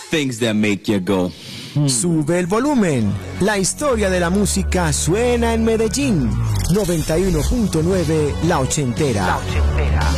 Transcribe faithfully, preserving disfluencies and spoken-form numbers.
things that make you go. Sube el volumen. La historia de la música suena en Medellín. noventa y uno punto nueve La Ochentera. La Ochentera.